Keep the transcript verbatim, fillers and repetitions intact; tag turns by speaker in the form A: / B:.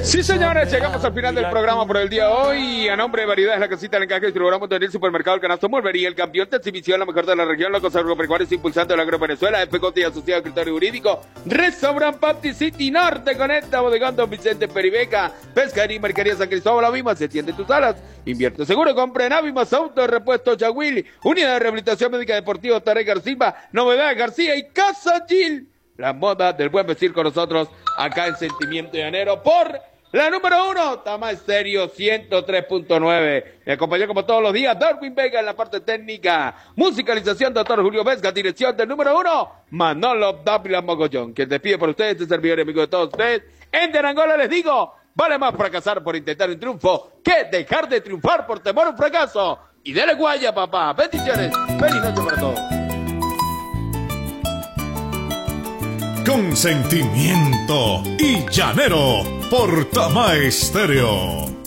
A: Sí, señores, llegamos al final del programa por el día de hoy. A nombre de Variedades La Casita del Encaje, distribuidor del supermercado El Canasto Molvería, el campeón de exhibición, la mejor de la región, locos agropecuarios impulsando el agro Venezuela, F. Conti y asociado a criterio jurídico, Restaurant Pati City Norte, Conecta, Bodegón Don Vicente Peribeca, Pescadería y Mercería San Cristóbal, Avima, se tiende tus alas, invierte seguro, compra en Avimas, Auto, Repuesto Chagüil, Unidad de Rehabilitación Médica Deportiva, Tarek García, Novedad García y Casa Gil, la moda del buen vestir con nosotros, acá en Sentimiento Llanero, por la número uno, Tama Estéreo ciento tres punto nueve. Me acompañó como todos los días Darwin Vega en la parte técnica. Musicalización, doctor Julio Vesga. Dirección del número uno, Manolo Dávila Mogollón. Quien despide por ustedes, este servidor y amigo de todos ustedes. En Derangola les digo, vale más fracasar por intentar un triunfo que dejar de triunfar por temor a un fracaso. Y dele guaya, papá. Bendiciones. Feliz noche para todos.
B: Con sentimiento y llanero por Tama Estéreo.